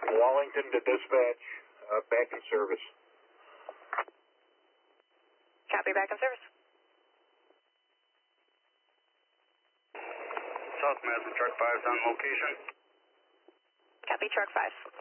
Wallington to dispatch, back in service. Copy, back in service. South Madison, truck 5's on location. Copy, truck 5.